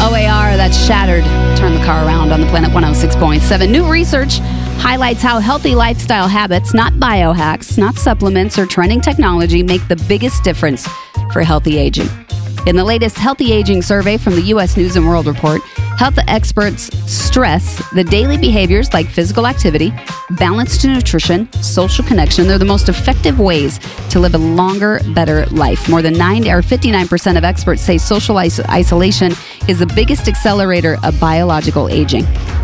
OAR, that's Shattered. Turn the car around on the Planet 106.7. New research highlights how healthy lifestyle habits, not biohacks, not supplements or trending technology, make the biggest difference for healthy aging. In the latest Healthy Aging survey from the U.S. News & World Report, health experts stress the daily behaviors like physical activity, balanced nutrition, social connection. They're the most effective ways to live a longer, better life. More than 59% of experts say social isolation is the biggest accelerator of biological aging.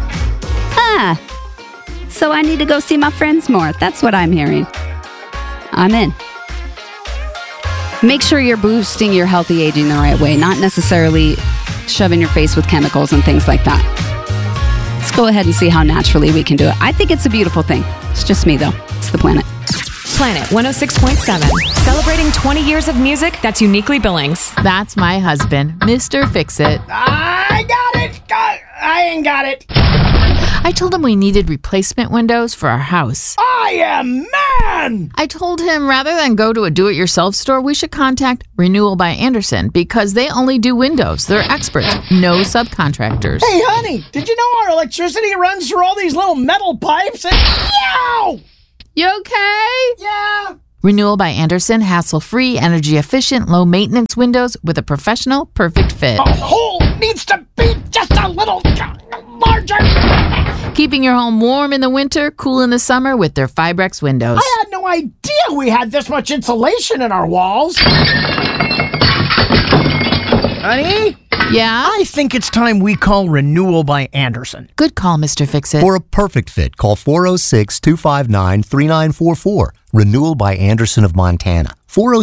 So I need to go see my friends more. That's what I'm hearing. I'm in. Make sure you're boosting your healthy aging the right way, not necessarily shoving your face with chemicals and things like that. Let's go ahead and see how naturally we can do it. I think it's a beautiful thing. It's just me, though. It's the Planet. Planet 106.7. Celebrating 20 years of music that's uniquely Billings. That's my husband, Mr. Fix-It. I got it. I ain't got it. I told him we needed replacement windows for our house. I am man! I told him rather than go to a do-it-yourself store, we should contact Renewal by Andersen because they only do windows. They're experts, no subcontractors. Hey, honey, did you know our electricity runs through all these little metal pipes? And yow! You okay? Yeah. Renewal by Andersen, hassle-free, energy-efficient, low-maintenance windows with a professional, perfect fit. The hole needs to be just a little larger. Keeping your home warm in the winter, cool in the summer with their Fibrex windows. I had no idea we had this much insulation in our walls. Honey? Yeah? I think it's time we call Renewal by Andersen. Good call, Mr. Fix-It. For a perfect fit, call 406-259-3944. Renewal by Andersen of Montana.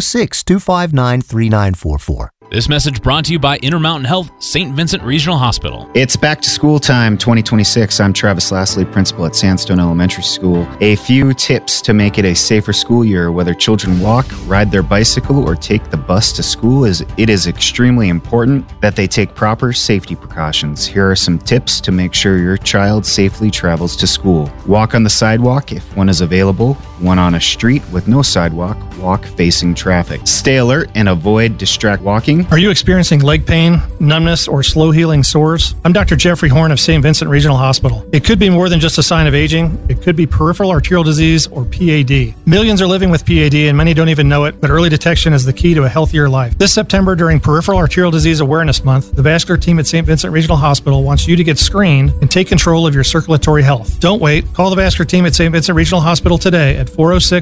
406-259-3944. This message brought to you by Intermountain Health, St. Vincent Regional Hospital. It's back to school time 2026. I'm Travis Lassley, principal at Sandstone Elementary School. A few tips to make it a safer school year. Whether children walk, ride their bicycle, or take the bus to school, it is extremely important that they take proper safety precautions. Here are some tips to make sure your child safely travels to school. Walk on the sidewalk if one is available. One on a street with no sidewalk, walk facing traffic. Stay alert and avoid distract walking. Are you experiencing leg pain, numbness, or slow healing sores? I'm Dr. Jeffrey Horn of St. Vincent Regional Hospital. It could be more than just a sign of aging. It could be peripheral arterial disease or PAD. Millions are living with PAD and many don't even know it, but early detection is the key to a healthier life. This September, during Peripheral Arterial Disease Awareness Month, the vascular team at St. Vincent Regional Hospital wants you to get screened and take control of your circulatory health. Don't wait. Call the vascular team at St. Vincent Regional Hospital today at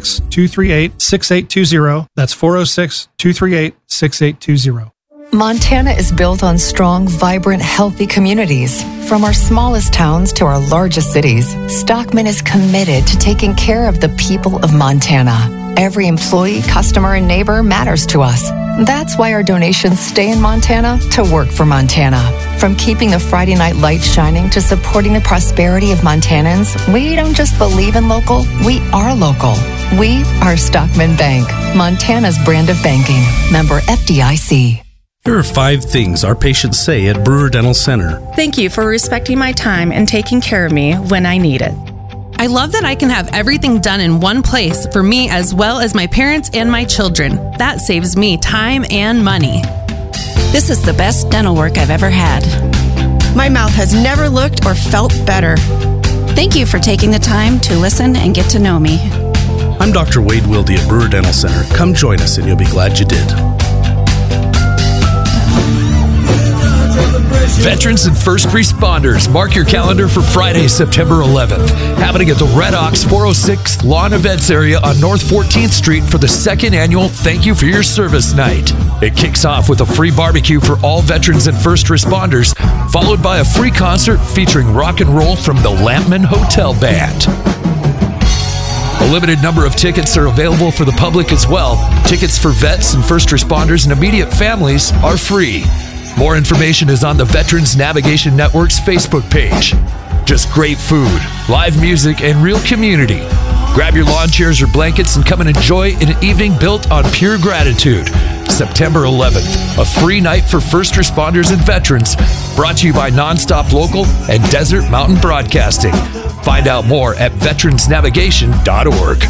406-238-6820. That's 406-238-6820. Montana is built on strong, vibrant, healthy communities. From our smallest towns to our largest cities, Stockman is committed to taking care of the people of Montana. Every employee, customer, and neighbor matters to us. That's why our donations stay in Montana to work for Montana. From keeping the Friday night lights shining to supporting the prosperity of Montanans, we don't just believe in local, we are local. We are Stockman Bank, Montana's brand of banking. Member FDIC. Here are 5 things our patients say at Brewer Dental Center. Thank you for respecting my time and taking care of me when I need it. I love that I can have everything done in one place for me as well as my parents and my children. That saves me time and money. This is the best dental work I've ever had. My mouth has never looked or felt better. Thank you for taking the time to listen and get to know me. I'm Dr. Wade Wilde at Brewer Dental Center. Come join us and you'll be glad you did. Veterans and first responders, mark your calendar for Friday, September 11th. Happening at the Red Ox 406 Lawn Events area on North 14th Street for the 2nd annual Thank You for Your Service Night. It kicks off with a free barbecue for all veterans and first responders, followed by a free concert featuring rock and roll from the Lampman Hotel Band. A limited number of tickets are available for the public as well. Tickets for vets and first responders and immediate families are free. More information is on the Veterans Navigation Network's Facebook page. Just great food, live music, and real community. Grab your lawn chairs or blankets and come and enjoy an evening built on pure gratitude. September 11th, a free night for first responders and veterans, brought to you by Nonstop Local and Desert Mountain Broadcasting. Find out more at veteransnavigation.org.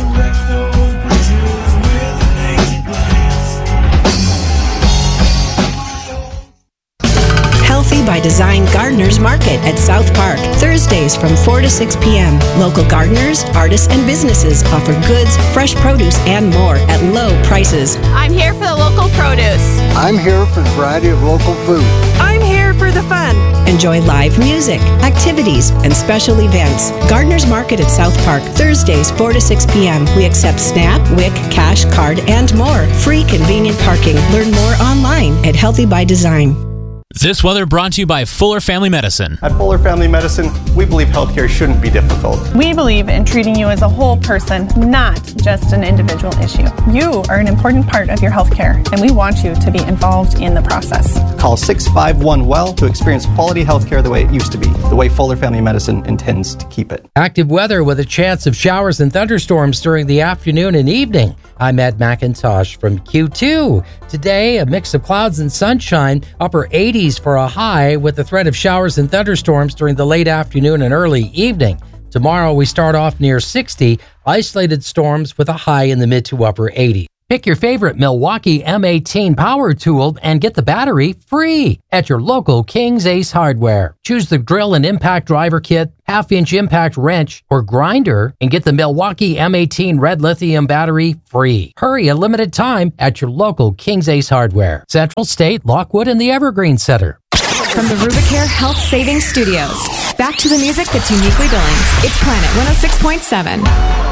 Healthy by Design Gardeners Market at South Park, Thursdays from 4 to 6 p.m. Local gardeners, artists, and businesses offer goods, fresh produce, and more at low prices. I'm here for the local produce. I'm here for the variety of local food. I'm here for the fun. Enjoy live music, activities, and special events. Gardeners Market at South Park, Thursdays 4 to 6 p.m. We accept SNAP, WIC, cash, card, and more. Free convenient parking. Learn more online at Healthy by Design. This weather brought to you by Fuller Family Medicine. At Fuller Family Medicine, we believe healthcare shouldn't be difficult. We believe in treating you as a whole person, not just an individual issue. You are an important part of your healthcare, and we want you to be involved in the process. Call 651-WELL to experience quality healthcare the way it used to be, the way Fuller Family Medicine intends to keep it. Active weather with a chance of showers and thunderstorms during the afternoon and evening. I'm Ed McIntosh from Q2. Today, a mix of clouds and sunshine, upper 80s for a high with the threat of showers and thunderstorms during the late afternoon and early evening. Tomorrow, we start off near 60, isolated storms with a high in the mid to upper 80s. Pick your favorite Milwaukee M18 power tool and get the battery free at your local King's Ace Hardware. Choose the drill and impact driver kit, half-inch impact wrench, or grinder and get the Milwaukee M18 red lithium battery free. Hurry, a limited time at your local King's Ace Hardware. Central State, Lockwood, and the Evergreen Center. From the Rubicare Health Savings Studios, back to the music that's uniquely Billings. It's Planet 106.7.